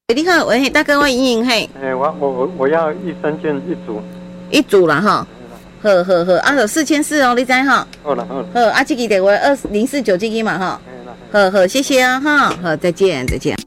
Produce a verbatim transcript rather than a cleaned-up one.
你好，喂，大哥，我莹莹嘿。 哎、欸，我我我我要益生菌一组。 一组啦哈。好好好，啊，有四千四哦，你知哈？ 好了好了。 好，啊，这个电话二零四九这个嘛哈。好好，谢谢啊哈，好，再见再见。